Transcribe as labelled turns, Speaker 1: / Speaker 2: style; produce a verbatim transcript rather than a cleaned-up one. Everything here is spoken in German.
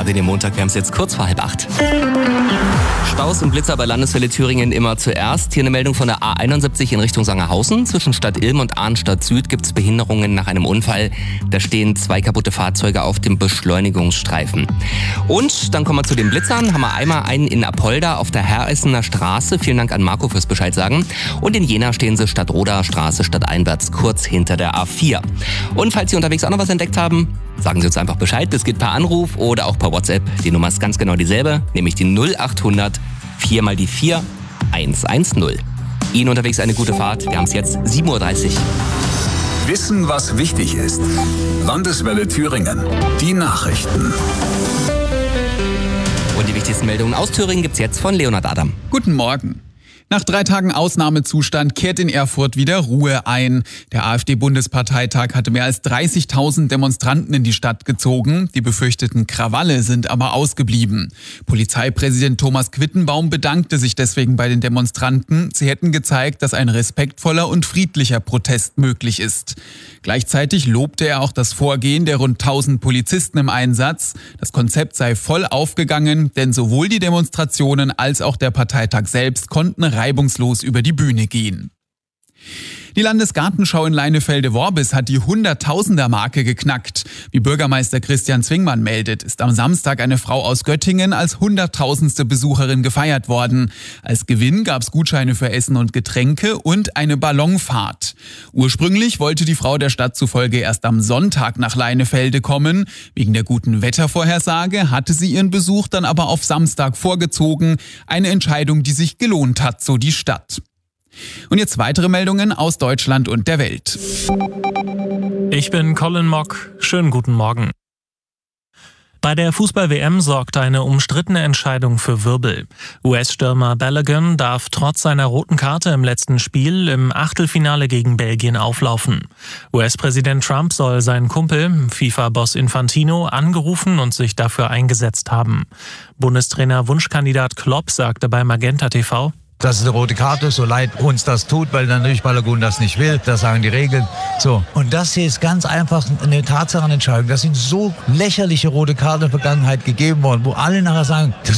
Speaker 1: Gerade den Montag, wir haben es jetzt kurz vor halb acht. Staus und Blitzer bei Landeswelle Thüringen immer zuerst. Hier eine Meldung von der A einundsiebzig in Richtung Sangerhausen. Zwischen Stadt Ilm und Arnstadt Süd gibt es Behinderungen nach einem Unfall. Da stehen zwei kaputte Fahrzeuge auf dem Beschleunigungsstreifen. Und dann kommen wir zu den Blitzern. Haben wir einmal einen in Apolda auf der Herressener Straße. Vielen Dank an Marco fürs Bescheid sagen. Und in Jena stehen sie Stadtroder Straße stadteinwärts, kurz hinter der A vier. Und falls Sie unterwegs auch noch was entdeckt haben, sagen Sie uns einfach Bescheid. Das geht per Anruf oder auch per WhatsApp. Die Nummer ist ganz genau dieselbe, nämlich die null achthundert vier mal die vier eins eins null. Ihnen unterwegs eine gute Fahrt. Wir haben es jetzt sieben Uhr dreißig.
Speaker 2: Wissen, was wichtig ist. Landeswelle Thüringen. Die Nachrichten.
Speaker 1: Und die wichtigsten Meldungen aus Thüringen gibt's jetzt von Leonhard Adam.
Speaker 3: Guten Morgen. Nach drei Tagen Ausnahmezustand kehrt in Erfurt wieder Ruhe ein. Der AfD-Bundesparteitag hatte mehr als dreißigtausend Demonstranten in die Stadt gezogen. Die befürchteten Krawalle sind aber ausgeblieben. Polizeipräsident Thomas Quittenbaum bedankte sich deswegen bei den Demonstranten. Sie hätten gezeigt, dass ein respektvoller und friedlicher Protest möglich ist. Gleichzeitig lobte er auch das Vorgehen der rund tausend Polizisten im Einsatz. Das Konzept sei voll aufgegangen, denn sowohl die Demonstrationen als auch der Parteitag selbst konnten reibungslos über die Bühne gehen. Die Landesgartenschau in Leinefelde-Worbis hat die Hunderttausender-Marke geknackt. Wie Bürgermeister Christian Zwingmann meldet, ist am Samstag eine Frau aus Göttingen als hunderttausendste Besucherin gefeiert worden. Als Gewinn gab es Gutscheine für Essen und Getränke und eine Ballonfahrt. Ursprünglich wollte die Frau der Stadt zufolge erst am Sonntag nach Leinefelde kommen. Wegen der guten Wettervorhersage hatte sie ihren Besuch dann aber auf Samstag vorgezogen. Eine Entscheidung, die sich gelohnt hat, so die Stadt. Und jetzt weitere Meldungen aus Deutschland und der Welt.
Speaker 4: Ich bin Colin Mock. Schönen guten Morgen. Bei der Fußball-W M sorgt eine umstrittene Entscheidung für Wirbel. U S-Stürmer Balogun darf trotz seiner roten Karte im letzten Spiel im Achtelfinale gegen Belgien auflaufen. U S-Präsident Trump soll seinen Kumpel, FIFA-Boss Infantino, angerufen und sich dafür eingesetzt haben. Bundestrainer Wunschkandidat Klopp sagte bei Magenta T V:
Speaker 5: Das ist eine rote Karte, so leid uns das tut, weil natürlich Balogun das nicht will. Das sagen die Regeln. So. Und das hier ist ganz einfach eine Tatsachenentscheidung. Das sind so lächerliche rote Karten in der Vergangenheit gegeben worden, wo alle nachher sagen, das